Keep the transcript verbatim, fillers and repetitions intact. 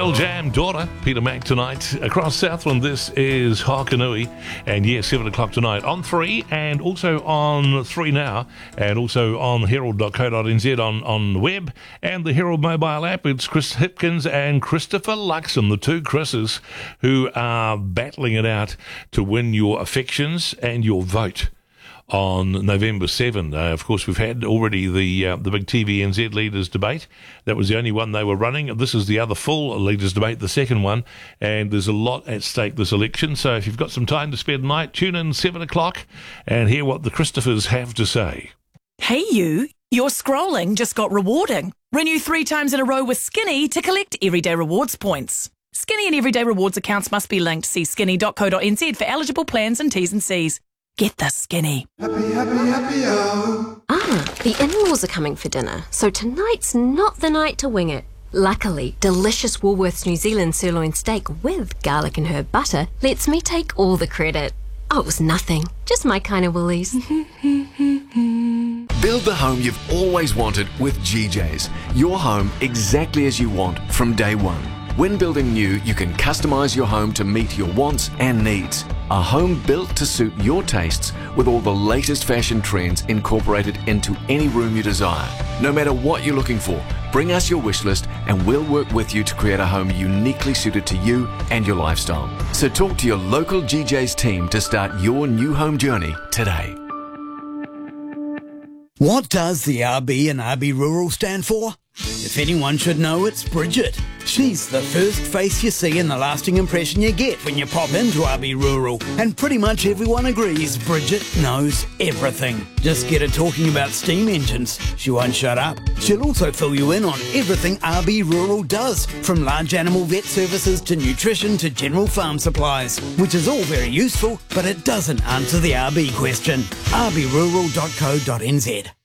Pearl Jam, Daughter, Peter Mac tonight. Across Southland, this is Hokanui. And yes, seven o'clock tonight on three and also on three now and also on herald dot co dot n z on, on the web and the Herald mobile app. It's Chris Hipkins and Christopher Luxon, the two Chris's, who are battling it out to win your affections and your vote on November seventh. Uh, of course, we've had already the uh, the big T V N Z leaders debate. That was the only one they were running. This is the other full leaders debate, the second one, and there's a lot at stake this election. So if you've got some time to spend tonight, tune in seven o'clock and hear what the Christophers have to say. Hey you, your scrolling just got rewarding. Renew three times in a row with Skinny to collect everyday rewards points. Skinny and everyday rewards accounts must be linked. See skinny dot co dot n z for eligible plans and T's and C's. Get the Skinny. Happy, happy, happy, oh. Ah, the in-laws are coming for dinner, so tonight's not the night to wing it. Luckily, delicious Woolworths New Zealand sirloin steak with garlic and herb butter lets me take all the credit. Oh, it was nothing. Just my kind of Woolies. Build the home you've always wanted with G J's. Your home exactly as you want from day one. When building new, you can customise your home to meet your wants and needs. A home built to suit your tastes with all the latest fashion trends incorporated into any room you desire. No matter what you're looking for, bring us your wish list and we'll work with you to create a home uniquely suited to you and your lifestyle. So talk to your local G J's team to start your new home journey today. What does the R B in R B Rural stand for? If anyone should know, it's Bridget. She's the first face you see and the lasting impression you get when you pop into R B Rural. And pretty much everyone agrees Bridget knows everything. Just get her talking about steam engines. She won't shut up. She'll also fill you in on everything R B Rural does, from large animal vet services to nutrition to general farm supplies, which is all very useful, but it doesn't answer the R B question. r b rural dot co dot n z